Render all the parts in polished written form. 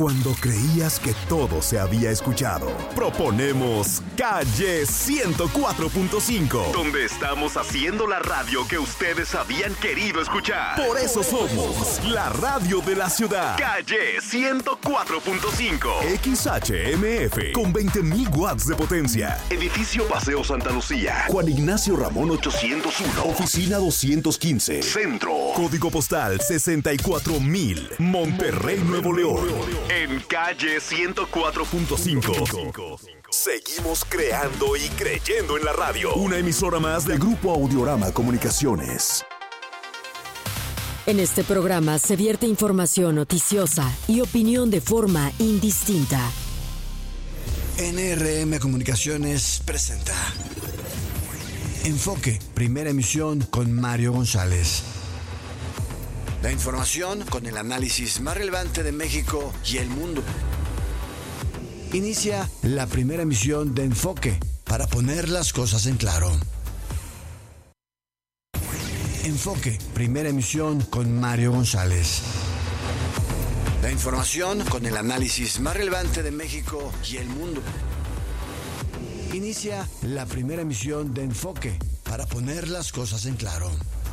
Cuando creías que todo se había escuchado, proponemos Calle 104.5, donde estamos haciendo la radio que ustedes habían querido escuchar. Por eso somos la radio de la ciudad. Calle 104.5, XHMF, con 20,000 watts de potencia. Edificio Paseo Santa Lucía, Juan Ignacio Ramón 801, Oficina 215, Centro. Código postal 64,000, Monterrey, Nuevo León. En Calle 104.5. Seguimos creando y creyendo en la radio. Una emisora más del Grupo Audiorama Comunicaciones. En este programa se vierte información noticiosa y opinión de forma indistinta. NRM Comunicaciones presenta Enfoque, primera emisión con Mario González. La información con el análisis más relevante de México y el mundo. Inicia la primera emisión de Enfoque para poner las cosas en claro. Enfoque, primera emisión con Mario González. La información con el análisis más relevante de México y el mundo. Inicia la primera emisión de Enfoque para poner las cosas en claro.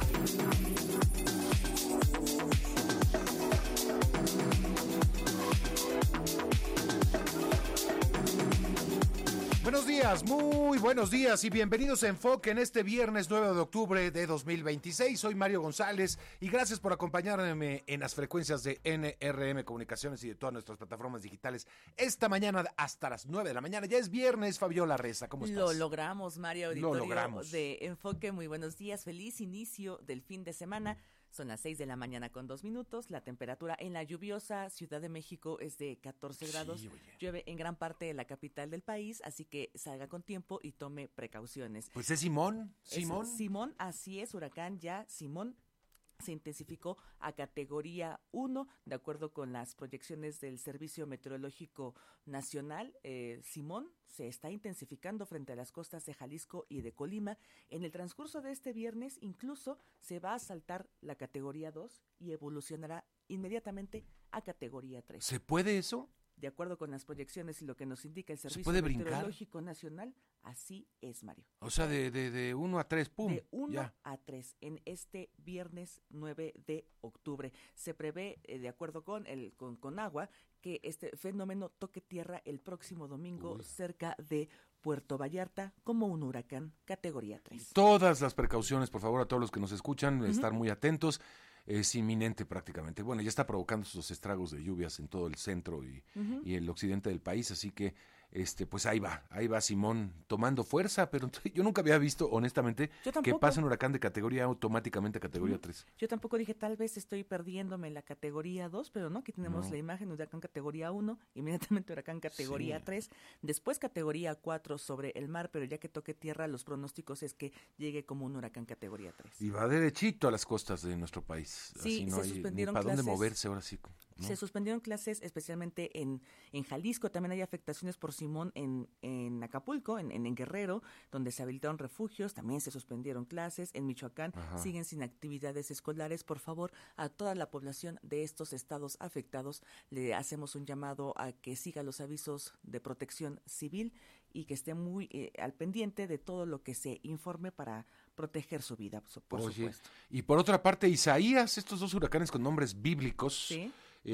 Buenos días, muy buenos días y bienvenidos a Enfoque en este viernes 9 de octubre de 2026. Soy Mario González y gracias por acompañarme en las frecuencias de NRM Comunicaciones y de todas nuestras plataformas digitales esta mañana hasta las 9 de la mañana. Ya es viernes, Fabiola Reza, ¿cómo estás? Lo logramos, Mario, auditorio Lo logramos. De Enfoque. Muy buenos días, feliz inicio del fin de semana. Son las 6 de la mañana con 2 minutos. La temperatura en la lluviosa Ciudad de México es de 14 grados. Sí, llueve en gran parte de la capital del país, así que salga con tiempo y tome precauciones. Pues es Simón. Simón, así es, huracán ya Simón. Se intensificó a categoría 1, de acuerdo con las proyecciones del Servicio Meteorológico Nacional. Simón se está intensificando frente a las costas de Jalisco y de Colima. En el transcurso de este viernes, incluso se va a saltar la categoría 2 y evolucionará inmediatamente a categoría 3. ¿Se puede eso? De acuerdo con las proyecciones y lo que nos indica el Servicio Meteorológico Nacional, así es, Mario. O sea, de 1 a 3, pum. De 1 ya. a 3 en este viernes 9 de octubre. Se prevé, de acuerdo con Agua, que este fenómeno toque tierra el próximo domingo cerca de Puerto Vallarta como un huracán categoría 3. Todas las precauciones, por favor, a todos los que nos escuchan, estar muy atentos. Es inminente prácticamente. Bueno, ya está provocando sus estragos de lluvias en todo el centro y el occidente del país, así que pues ahí va Simón tomando fuerza, pero yo nunca había visto, honestamente, que pase un huracán de categoría automáticamente a categoría 3. Yo tampoco dije, tal vez estoy perdiéndome en la categoría 2, pero no, aquí tenemos la imagen, huracán categoría 1, inmediatamente huracán categoría 3, después categoría 4 sobre el mar, pero ya que toque tierra, los pronósticos es que llegue como un huracán categoría 3. Y va derechito a las costas de nuestro país. Sí, así no se hay suspendieron para clases. dónde moverse ahora sí, ¿no? Se suspendieron clases especialmente en Jalisco, también hay afectaciones por Simón en Acapulco, en Guerrero, donde se habilitaron refugios, también se suspendieron clases, en Michoacán siguen sin actividades escolares. Por favor, a toda la población de estos estados afectados le hacemos un llamado a que siga los avisos de protección civil y que esté muy al pendiente de todo lo que se informe para proteger su vida, por supuesto. Y por otra parte, Isaías, estos dos huracanes con nombres bíblicos, ¿sí?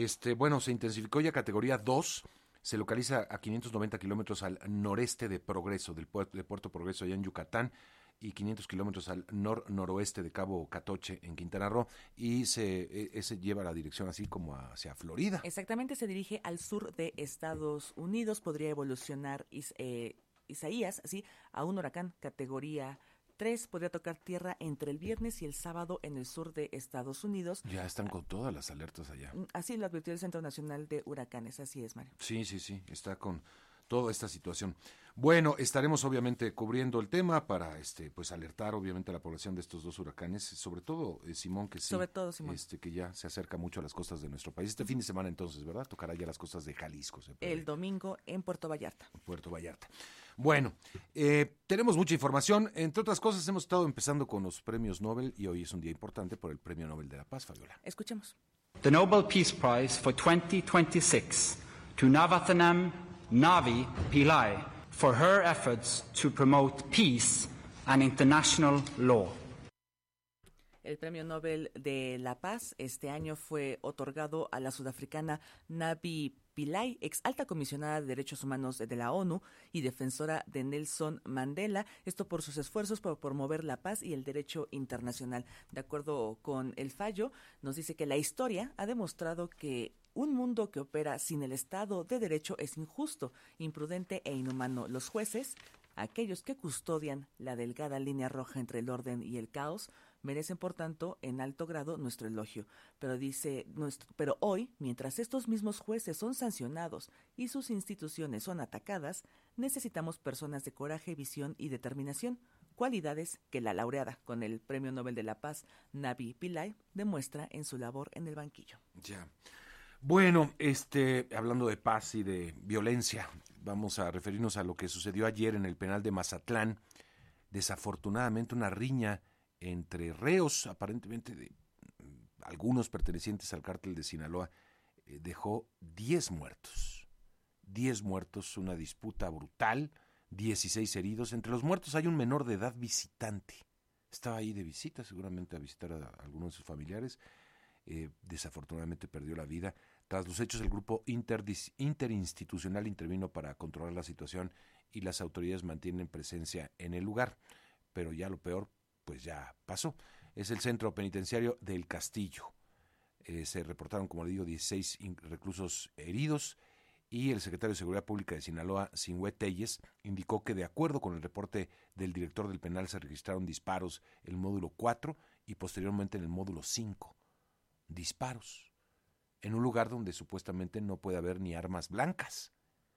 Se intensificó ya categoría 2, se localiza a 590 kilómetros al noreste de Progreso, de Puerto Progreso, allá en Yucatán, y 500 kilómetros al noroeste de Cabo Catoche, en Quintana Roo, y ese lleva la dirección así como hacia Florida. Exactamente, se dirige al sur de Estados Unidos, podría evolucionar Isaías, así, a un huracán categoría 3, podría tocar tierra entre el viernes y el sábado en el sur de Estados Unidos. Ya están con todas las alertas allá. Así lo advirtió el Centro Nacional de Huracanes, así es, Mario. Sí, está con toda esta situación. Bueno, estaremos obviamente cubriendo el tema para alertar obviamente a la población de estos dos huracanes, sobre todo Simón, que sí, sobre todo Simón, que ya se acerca mucho a las costas de nuestro país. Este fin de semana entonces, ¿verdad? Tocará ya las costas de Jalisco. El domingo en Puerto Vallarta. Bueno, tenemos mucha información. Entre otras cosas, hemos estado empezando con los premios Nobel y hoy es un día importante por el Premio Nobel de la Paz, Fabiola. Escuchemos. The Nobel Peace Prize for 2026 to Navathanam Navi Pillai for her efforts to promote peace and international law. El Premio Nobel de la Paz este año fue otorgado a la sudafricana Navi Pillay, ex alta comisionada de Derechos Humanos de la ONU y defensora de Nelson Mandela, esto por sus esfuerzos por promover la paz y el derecho internacional. De acuerdo con el fallo, nos dice que la historia ha demostrado que un mundo que opera sin el Estado de Derecho es injusto, imprudente e inhumano. Los jueces, aquellos que custodian la delgada línea roja entre el orden y el caos, merecen, por tanto, en alto grado nuestro elogio. Pero hoy, mientras estos mismos jueces son sancionados y sus instituciones son atacadas, necesitamos personas de coraje, visión y determinación, cualidades que la laureada con el Premio Nobel de la Paz, Navi Pillay, demuestra en su labor en el banquillo. Ya. Bueno, hablando de paz y de violencia, vamos a referirnos a lo que sucedió ayer en el penal de Mazatlán. Desafortunadamente, una riña entre reos, aparentemente de algunos pertenecientes al cártel de Sinaloa, dejó 10 muertos. 10 muertos, una disputa brutal, 16 heridos. Entre los muertos hay un menor de edad visitante. Estaba ahí de visita, seguramente a visitar a algunos de sus familiares. Desafortunadamente perdió la vida. Tras los hechos, el grupo interinstitucional intervino para controlar la situación y las autoridades mantienen presencia en el lugar. Pero ya lo peor pues ya pasó. Es el centro penitenciario del Castillo. Se reportaron, como le digo, 16 reclusos heridos y el secretario de Seguridad Pública de Sinaloa, Sinhue Telles, indicó que de acuerdo con el reporte del director del penal se registraron disparos en el módulo 4 y posteriormente en el módulo 5. Disparos en un lugar donde supuestamente no puede haber ni armas blancas,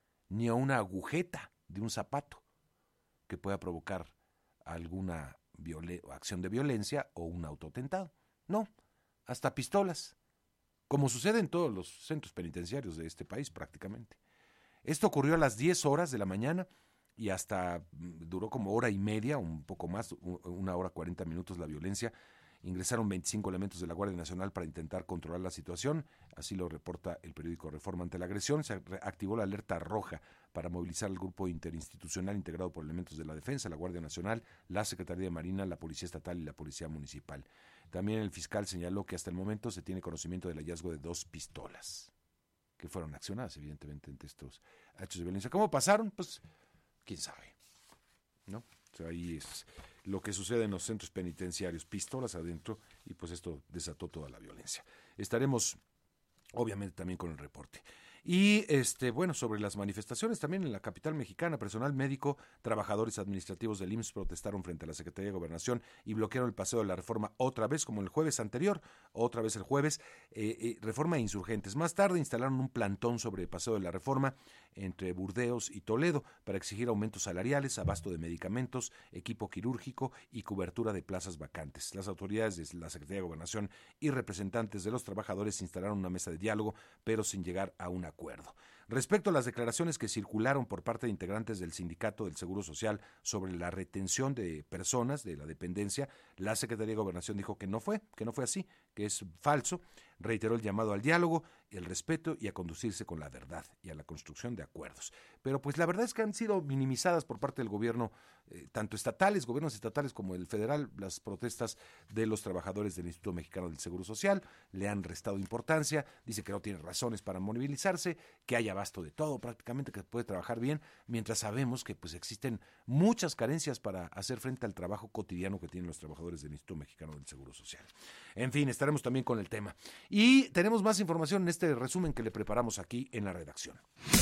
ni una agujeta de un zapato que pueda provocar alguna acción de violencia o un autoatentado. No, hasta pistolas, como sucede en todos los centros penitenciarios de este país prácticamente. Esto ocurrió a las 10 horas de la mañana y hasta duró como hora y media, un poco más, 1 hora 40 minutos la violencia. Ingresaron 25 elementos de la Guardia Nacional para intentar controlar la situación, así lo reporta el periódico Reforma. Ante la agresión se activó la alerta roja para movilizar al grupo interinstitucional integrado por elementos de la Defensa, la Guardia Nacional, la Secretaría de Marina, la Policía Estatal y la Policía Municipal. También el fiscal señaló que hasta el momento se tiene conocimiento del hallazgo de 2 pistolas que fueron accionadas evidentemente ante estos hechos de violencia. ¿Cómo pasaron? Pues quién sabe, ¿no? O sea, ahí es lo que sucede en los centros penitenciarios, pistolas adentro, y pues esto desató toda la violencia. Estaremos obviamente también con el reporte. Y bueno, sobre las manifestaciones también en la capital mexicana, personal médico, trabajadores administrativos del IMSS protestaron frente a la Secretaría de Gobernación y bloquearon el paseo de la Reforma otra vez, como el jueves anterior, otra vez el jueves, Reforma e Insurgentes. Más tarde instalaron un plantón sobre el paseo de la Reforma entre Burdeos y Toledo para exigir aumentos salariales, abasto de medicamentos, equipo quirúrgico y cobertura de plazas vacantes. Las autoridades de la Secretaría de Gobernación y representantes de los trabajadores instalaron una mesa de diálogo, pero sin llegar a un acuerdo. Respecto a las declaraciones que circularon por parte de integrantes del Sindicato del Seguro Social sobre la retención de personas de la dependencia, la Secretaría de Gobernación dijo que no fue así, que es falso. Reiteró el llamado al diálogo, el respeto y a conducirse con la verdad y a la construcción de acuerdos. Pero pues la verdad es que han sido minimizadas por parte del gobierno, tanto gobiernos estatales como el federal, las protestas de los trabajadores del Instituto Mexicano del Seguro Social. Le han restado importancia, dice que no tiene razones para movilizarse, que hay abasto de todo prácticamente, que puede trabajar bien, mientras sabemos que pues existen muchas carencias para hacer frente al trabajo cotidiano que tienen los trabajadores del Instituto Mexicano del Seguro Social. En fin, estaremos también con el tema. Y tenemos más información en este resumen que le preparamos aquí en la redacción.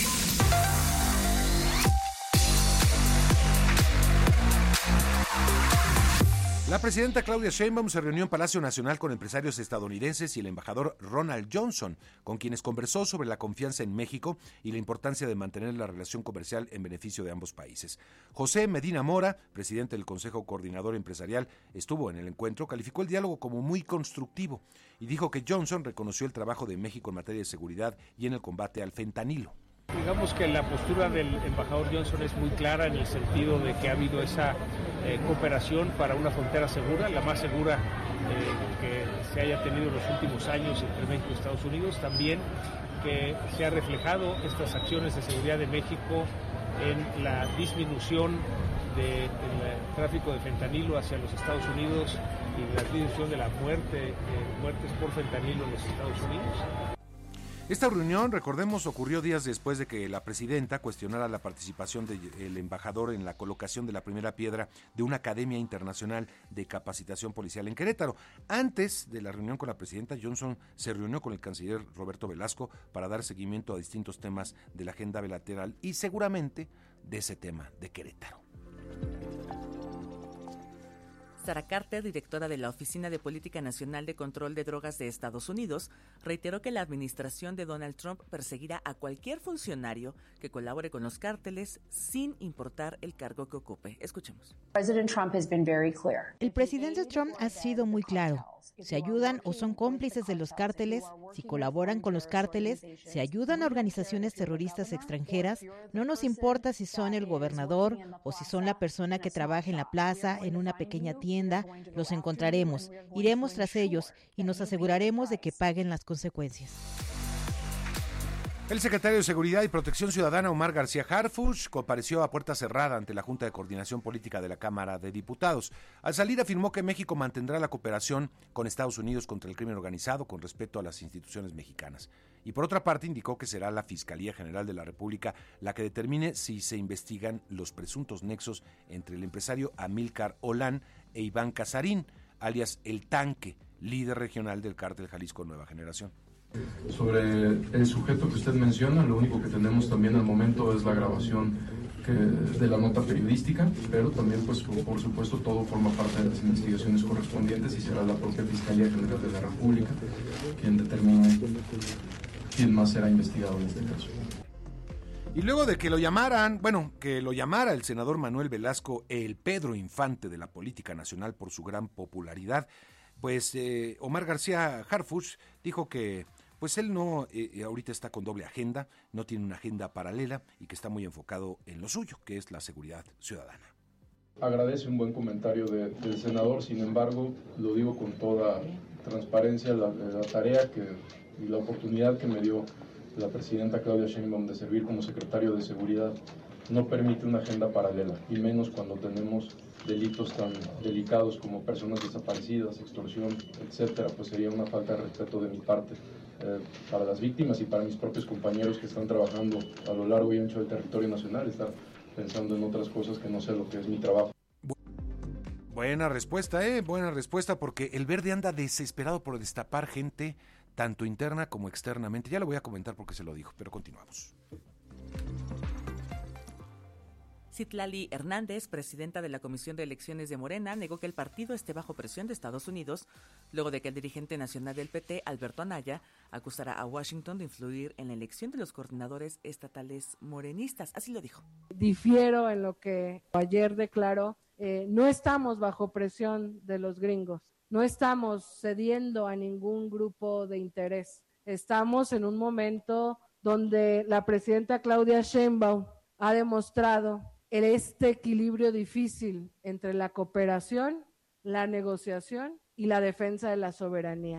La presidenta Claudia Sheinbaum se reunió en Palacio Nacional con empresarios estadounidenses y el embajador Ronald Johnson, con quienes conversó sobre la confianza en México y la importancia de mantener la relación comercial en beneficio de ambos países. José Medina Mora, presidente del Consejo Coordinador Empresarial, estuvo en el encuentro, calificó el diálogo como muy constructivo y dijo que Johnson reconoció el trabajo de México en materia de seguridad y en el combate al fentanilo. Digamos que la postura del embajador Johnson es muy clara en el sentido de que ha habido esa cooperación para una frontera segura, la más segura que se haya tenido en los últimos años entre México y Estados Unidos. También que se ha reflejado estas acciones de seguridad de México en la disminución del tráfico de fentanilo hacia los Estados Unidos y la disminución de la muertes por fentanilo en los Estados Unidos. Esta reunión, recordemos, ocurrió días después de que la presidenta cuestionara la participación del embajador en la colocación de la primera piedra de una academia internacional de capacitación policial en Querétaro. Antes de la reunión con la presidenta, Johnson se reunió con el canciller Roberto Velasco para dar seguimiento a distintos temas de la agenda bilateral y seguramente de ese tema de Querétaro. Sarah Carter, directora de la Oficina de Política Nacional de Control de Drogas de Estados Unidos, reiteró que la administración de Donald Trump perseguirá a cualquier funcionario que colabore con los cárteles sin importar el cargo que ocupe. Escuchemos. El presidente Trump ha sido muy claro. Si ayudan o son cómplices de los cárteles, si colaboran con los cárteles, si ayudan a organizaciones terroristas extranjeras, no nos importa si son el gobernador o si son la persona que trabaja en la plaza, en una pequeña tienda, los encontraremos, iremos tras ellos y nos aseguraremos de que paguen las consecuencias. El secretario de Seguridad y Protección Ciudadana, Omar García Harfuch, compareció a puerta cerrada ante la Junta de Coordinación Política de la Cámara de Diputados. Al salir afirmó que México mantendrá la cooperación con Estados Unidos contra el crimen organizado con respeto a las instituciones mexicanas. Y por otra parte indicó que será la Fiscalía General de la República la que determine si se investigan los presuntos nexos entre el empresario Amílcar Olán e Iván Casarín, alias El Tanque, líder regional del cártel Jalisco Nueva Generación. Sobre el sujeto que usted menciona, lo único que tenemos también al momento es la grabación de la nota periodística, pero también, pues, por supuesto, todo forma parte de las investigaciones correspondientes y será la propia Fiscalía General de la República quien determine quién más será investigado en este caso. Y luego de que lo llamara el senador Manuel Velasco el Pedro Infante de la política nacional por su gran popularidad, pues Omar García Harfuch dijo que pues él no, ahorita está con doble agenda, no tiene una agenda paralela y que está muy enfocado en lo suyo, que es la seguridad ciudadana. Agradece un buen comentario del senador, sin embargo, lo digo con toda transparencia, la tarea y la oportunidad que me dio la presidenta Claudia Sheinbaum de servir como secretario de Seguridad no permite una agenda paralela, y menos cuando tenemos delitos tan delicados como personas desaparecidas, extorsión, etcétera. Pues sería una falta de respeto de mi parte para las víctimas y para mis propios compañeros que están trabajando a lo largo y ancho del territorio nacional, estar pensando en otras cosas que no sé lo que es mi trabajo. Buena respuesta, porque el Verde anda desesperado por destapar gente tanto interna como externamente. Ya lo voy a comentar porque se lo dijo, pero continuamos. Citlali Hernández, presidenta de la Comisión de Elecciones de Morena, negó que el partido esté bajo presión de Estados Unidos, luego de que el dirigente nacional del PT, Alberto Anaya, acusara a Washington de influir en la elección de los coordinadores estatales morenistas. Así lo dijo. Difiero en lo que ayer declaró. No estamos bajo presión de los gringos, no estamos cediendo a ningún grupo de interés. Estamos en un momento donde la presidenta Claudia Sheinbaum ha demostrado este equilibrio difícil entre la cooperación, la negociación y la defensa de la soberanía.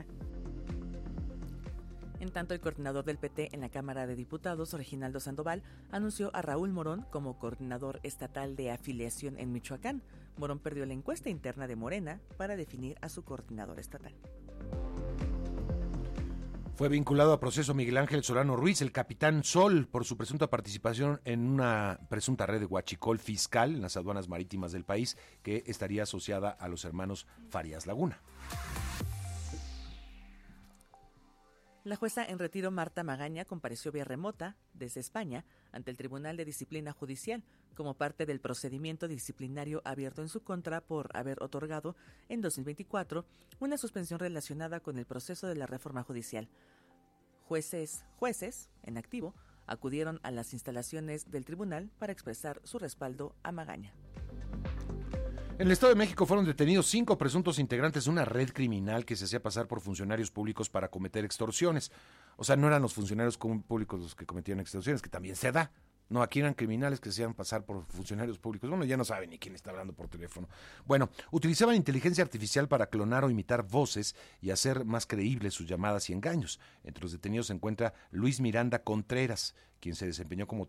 En tanto, el coordinador del PT en la Cámara de Diputados, Reginaldo Sandoval, anunció a Raúl Morón como coordinador estatal de afiliación en Michoacán. Morón perdió la encuesta interna de Morena para definir a su coordinador estatal. Fue vinculado a proceso Miguel Ángel Solano Ruiz, el capitán Sol, por su presunta participación en una presunta red de huachicol fiscal en las aduanas marítimas del país que estaría asociada a los hermanos Farías Laguna. La jueza en retiro Marta Magaña compareció vía remota desde España ante el Tribunal de Disciplina Judicial como parte del procedimiento disciplinario abierto en su contra por haber otorgado en 2024 una suspensión relacionada con el proceso de la reforma judicial. Jueces en activo acudieron a las instalaciones del tribunal para expresar su respaldo a Magaña. En el Estado de México fueron detenidos 5 presuntos integrantes de una red criminal que se hacía pasar por funcionarios públicos para cometer extorsiones. O sea, no eran los funcionarios públicos los que cometían extorsiones, que también se da, No, aquí eran criminales que se hacían pasar por funcionarios públicos. Bueno, ya no saben ni quién está hablando por teléfono. Bueno, utilizaban inteligencia artificial para clonar o imitar voces y hacer más creíbles sus llamadas y engaños. Entre los detenidos se encuentra Luis Miranda Contreras, quien se desempeñó como